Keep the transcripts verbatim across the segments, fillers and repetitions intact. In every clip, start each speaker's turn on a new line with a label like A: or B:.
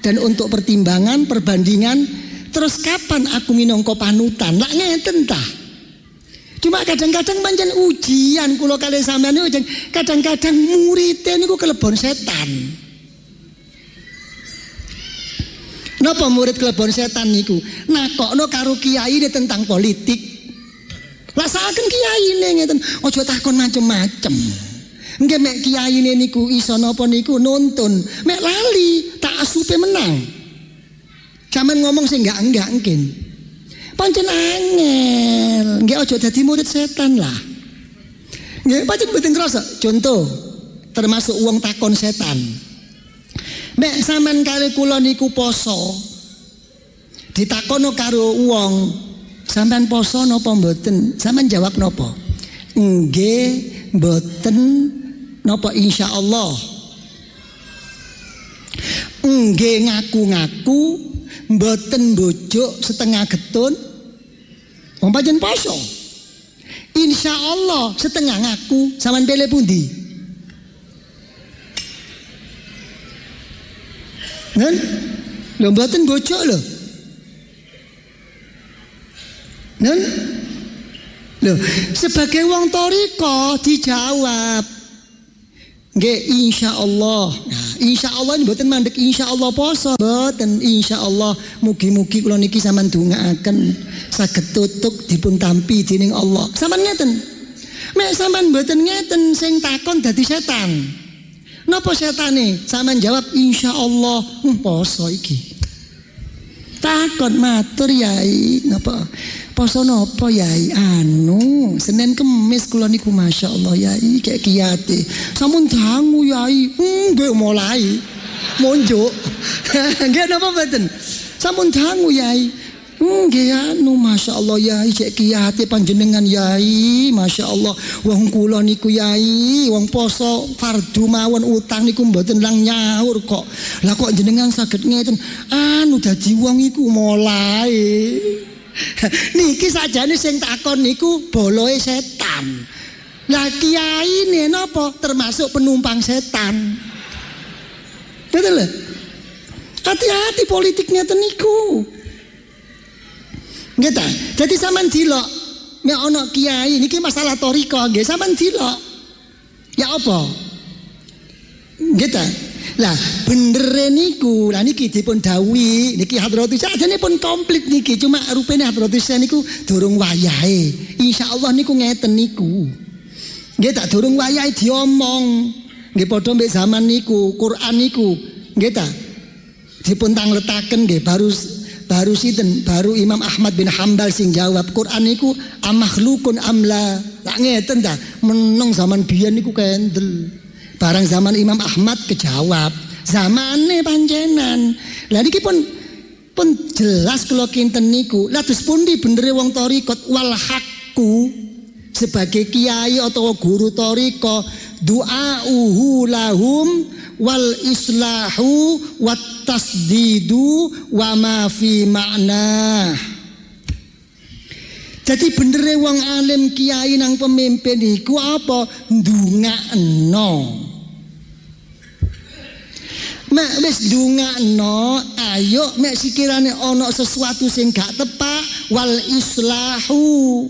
A: dan untuk pertimbangan, perbandingan. Terus kapan aku minangka panutan? Lak ngeten ta. Cuma kadang-kadang pancen ujian kula kalih sampeyan niku kadang-kadang muridé niku kelebon setan. Napa murid kelebon setan niku? Nakokno karo kiyaine tentang politik. Rasakaken kiyaine ngeten, aja takon macem-macem. Nggih mek kiyaine niku iso napa niku nuntun, mek lali tak asupe menang. Zaman ngomong sing enggak-enggak mungkin. Pancen angel. Nggih aja dadi murid setan lah. Nggih pancen mboten krasa. Contoh termasuk wong takon setan. Mek sampean kali kula niku poso. Ditakono karo wong, sampean poso napa mboten? Sampean jawab napa? Nggih, mboten napa insyaallah. Nggih ngaku-ngaku mboten bojo setengah getun. Wong pancen poso. Insyaallah setengah ngaku, sampean pilih pundi? Nen? Lho mboten bojo lho. Nen? Lho, sebagai wong thariqah dijawab. Nggih insyaallah. Nah, insyaallah mboten mandek insyaallah poso, mboten insyaallah mugi-mugi kula niki sampean ndongaaken saged tutuk dipun tampi dening Allah. Sampeyan ngeten. Mek sampean mboten ngeten sing takon dadi setan. Napa setane? Sampeyan jawab insyaallah hmm, poso iki. Takon matur Yai, napa? Poso napa Yai? Anu, Senin Kemis kula niku masyaallah Yai kayak kiyate. Sampun dangu Yai. Hmm, nggih mulai. Monjuk. Nggih napa mboten? Sampun dangu Yai. Hmm, nggih anu masyaallah Yai kayak kiyate panjenengan Yai, masyaallah. Wong kula niku Yai, wong poso fardu mawon utang niku mboten lang nyaur kok. Lah kok jenengan saged ngeten? Anu dadi wong iku mulai. Niki sajane sing takon niku boloe setan. Lah kiai ini napa termasuk penumpang setan. Betul lho. Hati-hati politiknya ten niku. Nggih ta? Jadi sampean dilok nek ana kiai niki masalah thariqah nggih sampean dilok. Ya apa? Nggih ta? Lah bener niku, lah niki dipun dawuhi niki Hadratus sajane pun komplit niki, cuma rupane Hadratus niku durung wayahe. Insyaallah niku ngeten niku. Nggih tak durung wayahe diomong. Nggih padha mbek zaman niku, Quran niku. Nggih ta? Dipun tangletaken nggih baru baru sinten? Baru Imam Ahmad bin Hambal sing jawab Quran niku amakhlukun amla. Tak ngeten ta? Meneng zaman biyen niku kendel. Barang zaman Imam Ahmad kejawab, zamane panjenan. Lah niki pun pun jelas kula kinten niku. Lah terus pundi benere wong thariqat wal haqqu sebagai kiai atau guru thariqah du'auhu lahum wal islahu wat tasdidu wa ma fi ma'na. Jadi bener wong alim kiai nang pemimpin iku apa? Ndongakno. Mek wis ndongakno, ayo mek sikirane ana sesuatu sing gak tepak wal islahu.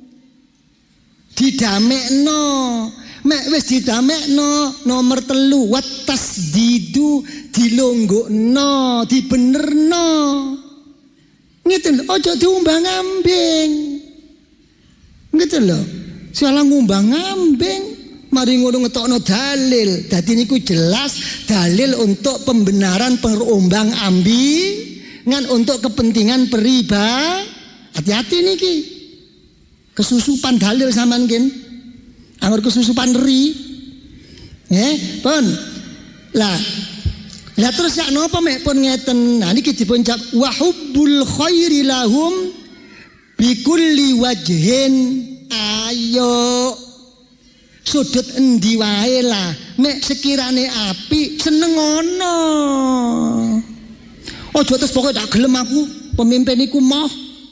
A: Didamekno. Mek wis didamekno nomor telu wat tasdidu dilonggokno, dibenerno. Ngeten aja diumbang-ambing. Gitu loh, salah ngumbang-ambing, mari ngono ngetokno dalil. Dadi niku jelas dalil untuk pembenaran perombang-ambing, untuk kepentingan periba. Hati-hati niki, kesusupan dalil sampean kin, anggur kesusupan ri, ya, pun, lah, lah terus ya napa mek pun ngeten. Nah niki dipun jawab wa hubbul khairi lahum bikulli wajhin. Ayo sudut endi wae lah mek sekirane api seneng ngono. Ojo terus pokoke tak gelem aku pemimpin iku moh.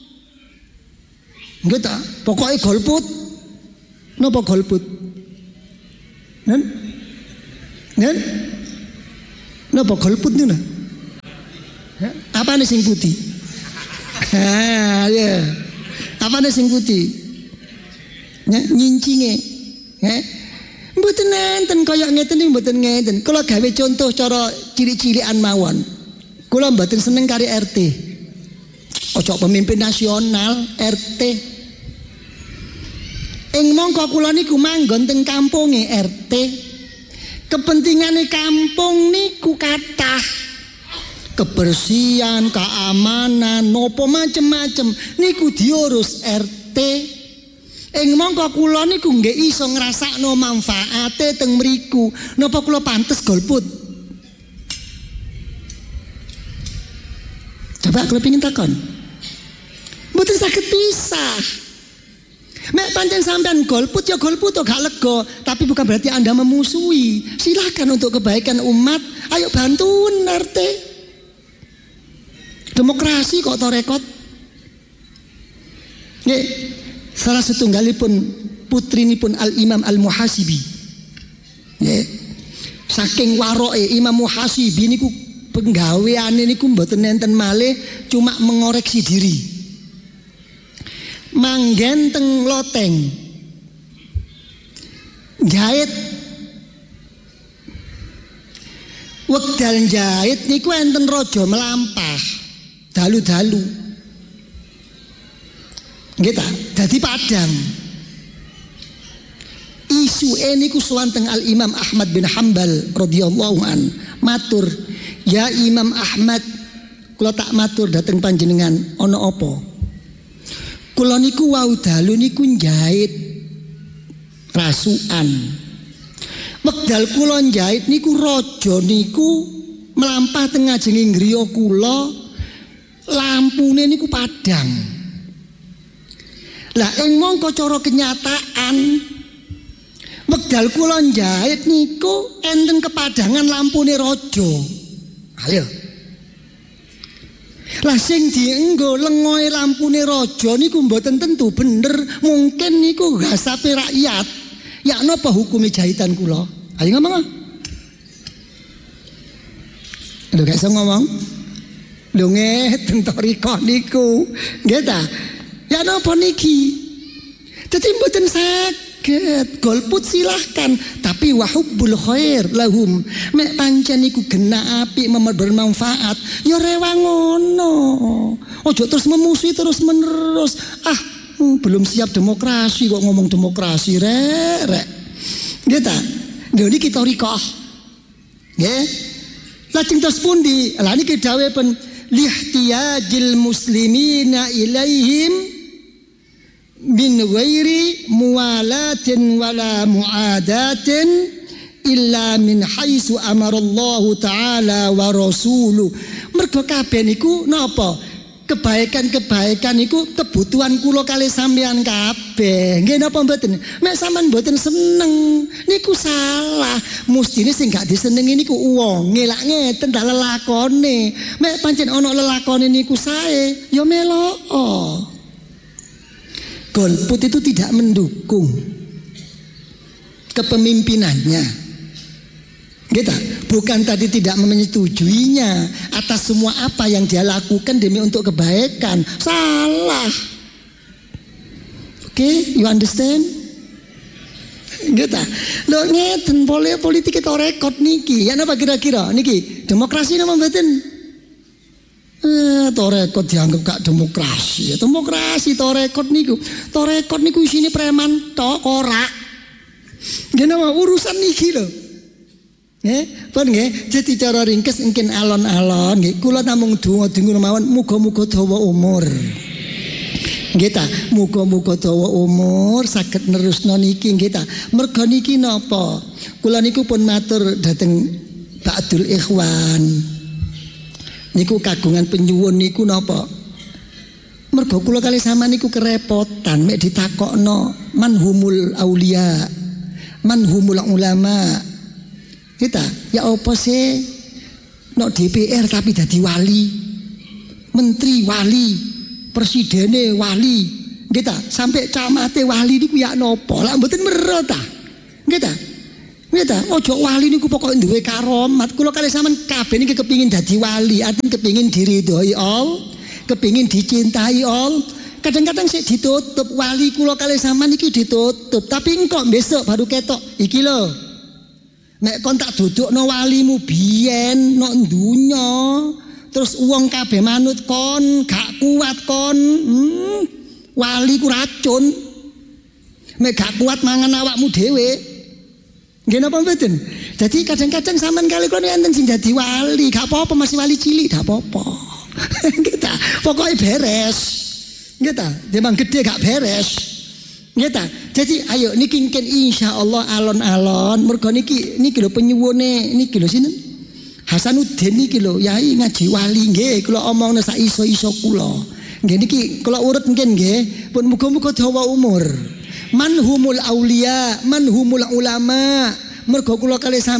A: Nggih ta, pokoke golput. Napa golput? Nen? Nen? Napa golput niku? Apane sing putih? Ha, ya. Apane sing putih? Nyincinge. Nggih. Mboten nenten kaya ngeten iki mboten ngeten. Kula gawe contoh cara cilik-cilikan mawon. Kula mboten seneng kari R T. Ojo pemimpin nasional R T. Ing mongko kula niku manggon teng kampunge R T. Kepentingane kampung niku kathah. Kebersihan, keamanan, nopo macem-macem niku diurus R T. Ing mongko kula niku nggih iso ngrasakno manfaate teng mriku. Napa kula pantes golput? Coba kula pengin takon. Mboten saged pisah. Mek pancen sampean golput ya golput kok gak lega, tapi bukan berarti Anda memusuhi. Silakan untuk kebaikan umat, ayo bantuin R T. Demokrasi kok torekot. Nggih, salah setunggalipun putrinipun Al-Imam Al-Muhasibi. Nggih. Saking waroke Imam Muhasibi niku penggaweane niku mboten nenten malih, cuma mengoreksi diri. Manggen teng loteng. Jahit. Wekdal jahit niku enten raja melampah. Dalu-dalu. Nggih ta, dadi padang. Isuke niku sowan teng Al-Imam Ahmad bin Hambal radhiyallahu an. Matur, "Ya Imam Ahmad, kula tak matur dhateng panjenengan, ana apa? Kula niku wau dalu niku njait rasukan. Wekdal kula njait niku raja niku melampah teng ngajenging griya kula, lampune niku padang. Lah ing mongko cara kenyataan wekdal kula njait niku enten kepadangan lampune raja. Ayo. Lah sing dienggo lengoe lampune raja niku mboten tentu bener, mungkin niku gasape rakyat. Ya napa hukume jahitan kula? Ayo ngomong. Lho gak iso ngomong. Lho ngeten toriko niku. Nggih ta? Ya napa niki? Dadi mboten saged golput silahkan, tapi wahubbul khair lahum. Mek pancen niku gena apik bermanfaat, ya rewang ngono. Ojo terus memusuhi terus menerus. Ah, hmm, belum siap demokrasi kok ngomong demokrasi rek rek. Nggih ta? Lho niki toriko. Nggih. Lajeng terus pundi? Lah niki dawuhipun lihtiyajil muslimina ilaihim min ghairi muwalatin wala muadatin illa min haitsu amarallahu taala wa rasuluh. Mergo kabeh niku napa? Kebaikan-kebaikan niku kebutuhan kula kali sampean kabeh. Nggih napa mboten? Mek sampean mboten seneng niku salah. Mestine sing gak disenengi niku wonge lak ngeten dak lelakone. Mek pancen ana lelakone niku sae ya melok. Golput itu tidak mendukung kepemimpinannya. Gitu. Bukan tadi tidak menyetujuinya atas semua apa yang dia lakukan demi untuk kebaikan. Salah. Oke, okay, you understand? Gitu. Lo ngeten politik itu rekod niki. Ya napa kira-kira niki? Demokrasi nama mboten? Eh, torekot dianggap gak demokrasi. Ya, demokrasi torekot niku. Torekot niku isine preman tok ora. Gene urusan niki lho. Nggih, pun nggih. Jadi cara ringkes mungkin alon-alon nggih. Kula namung donga-donga mawon muga-muga dawa umur. Nggih ta, muga-muga dawa umur saged nerusno niki nggih ta. Merga niki napa? Kula niku pun matur dhateng Ba'dul Ikhwan. Niku kagungan penyuwun niku napa? Mergo kula kali sama niku kerepotan mek ditakokno manhumul aulia, manhumul ulama. Kita ya apa sih no D P R tapi dadi wali, menteri wali, presidene wali, kita sampai camate wali niku ya napa? Lah mboten mero ta. Nggih ta? Nggih ta, ojo wali niku pokoke duwe karomat. Kula kalih sampean kabeh niki kepingin dadi wali, artinya kepingin diridhoi all, kepingin dicintai all. Kadang-kadang sik ditutup, wali kula kalih sampean iki ditutup, tapi engko besok baru ketok. Iki lho. Nek kon tak dudukno walimu biyen nok donya, terus wong kabeh manut kon, gak kuat kon. Hmm, wali ku racun. Nek gak kuat mangan awakmu dhewe. Nggih napa mboten? Jadi kadang-kadang sampean kali kula enten sing dadi wali, gak apa-apa masih wali cilik, gak apa-apa. Kita pokoknya beres. Nggih ta? Demang gede gak beres. Nggih ta? Jadi ayo niki mungkin insyaallah alon-alon mergo niki niki lho penyuwune niki lho sinten? Hasanuddin niki lho yai ngaji wali nggih kula omongno sak iso-iso kula. Nggih niki kula urut mungkin nggih pun muga-muga dawa umur. Man humul aulia, man humul ulama. Mergo kula kalih